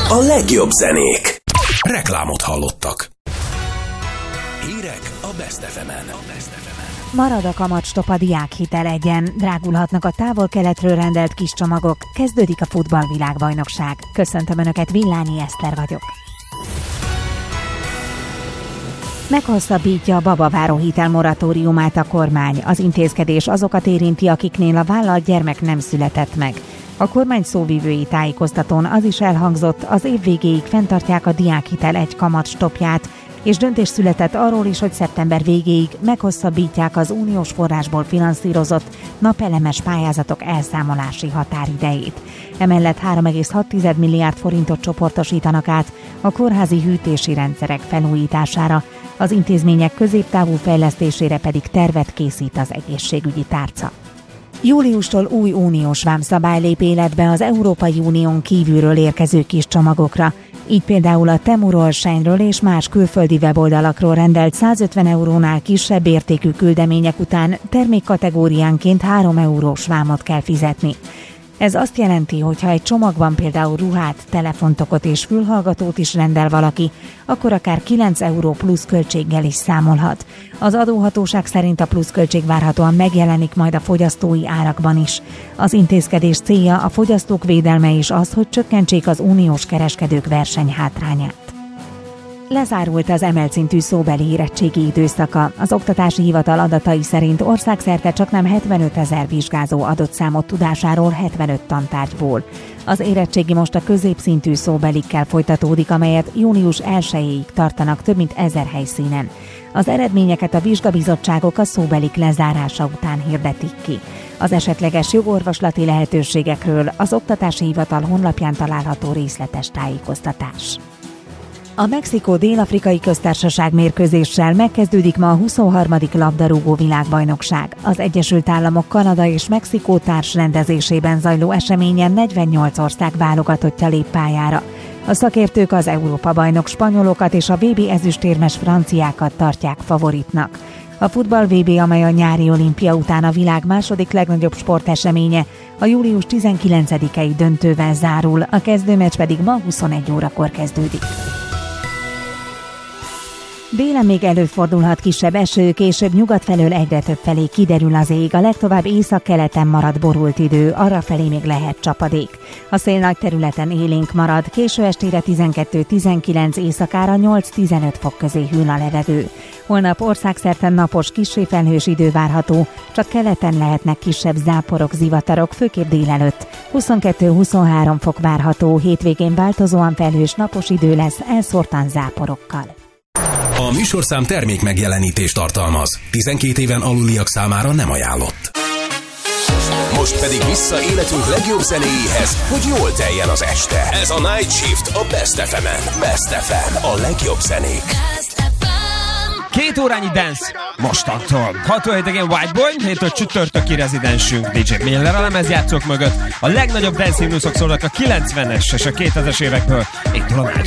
a legjobb zenék. Reklámot hallottak. Hírek a Best FM-en. Marad a kamatstop a diákhitel egyen, drágulhatnak a távol-keletről rendelt kis csomagok, kezdődik a futballvilágbajnokság. Köszöntöm Önöket, Villányi Eszter vagyok. Meghosszabbítja a babaváró hitelmoratóriumát a kormány. Az intézkedés azokat érinti, akiknél a vállalt gyermek nem született meg. A kormány szóvivői tájékoztatón az is elhangzott, az év végéig fenntartják a diákhitel egy kamatstopját, és döntés született arról is, hogy szeptember végéig meghosszabbítják az uniós forrásból finanszírozott napelemes pályázatok elszámolási határidejét. Emellett 3,6 milliárd forintot csoportosítanak át a kórházi hűtési rendszerek felújítására, az intézmények középtávú fejlesztésére pedig tervet készít az egészségügyi tárca. Júliustól új uniós vámszabály lép életbe az Európai Unión kívülről érkező kis csomagokra. Így például a Temuról, Seinről és más külföldi weboldalakról rendelt 150 eurónál kisebb értékű küldemények után termékkategóriánként 3 eurós vámot kell fizetni. Ez azt jelenti, hogy ha egy csomagban például ruhát, telefontokot és fülhallgatót is rendel valaki, akkor akár 9 euró plusz költséggel is számolhat. Az adóhatóság szerint a pluszköltség várhatóan megjelenik majd a fogyasztói árakban is. Az intézkedés célja a fogyasztók védelme is az, hogy csökkentsék az uniós kereskedők versenyhátrányát. Lezárult az emelt szintű szóbeli érettségi időszaka. Az Oktatási Hivatal adatai szerint országszerte csaknem 75 000 vizsgázó adott számot tudásáról 75 tantárgyból. Az érettségi most a középszintű szóbelikkel folytatódik, amelyet június 1-ig tartanak több mint 1000 helyszínen. Az eredményeket a vizsgabizottságok a szóbelik lezárása után hirdetik ki. Az esetleges jogorvoslati lehetőségekről az Oktatási Hivatal honlapján található részletes tájékoztatás. A Mexikó-Dél-Afrikai Köztársaság mérkőzéssel megkezdődik ma a 23. labdarúgó világbajnokság. Az Egyesült Államok, Kanada és Mexikó társ rendezésében zajló eseményen 48 ország válogatottja lép pályára. A szakértők az Európa-bajnok spanyolokat és a VB ezüstérmes franciákat tartják favoritnak. A futball VB, amely a nyári olimpia után a világ második legnagyobb sporteseménye, a július 19-i döntővel zárul, a kezdőmeccs pedig ma 21 órakor kezdődik. Délen még előfordulhat kisebb eső, később nyugat felől egyre több felé kiderül az ég, a legtovább északkeleten marad borult idő, arrafelé még lehet csapadék. A szél nagy területen élénk marad, késő estére 12-19, éjszakára 8-15 fok közé hűl a levegő. Holnap országszerte napos, kissé felhős idő várható, csak keleten lehetnek kisebb záporok, zivatarok, főképp délelőtt. 22-23 fok várható, hétvégén változóan felhős napos idő lesz, elszórtan záporokkal. A műsorszám termék megjelenítést tartalmaz. 12 éven aluliak számára nem ajánlott. Most pedig vissza életünk legjobb zenéjéhez, hogy jól teljen az este. Ez a Night Shift a Best FM-en. Best FM, a legjobb zenék. 2 órányi dance mostantól. 67 Whiteboy, héttől csütörtöki rezidensünk DJ Miller a lemezjátszók mögött. A legnagyobb dance himnuszok szólnak a 90-es és a 2000-es évekből. Indul a Night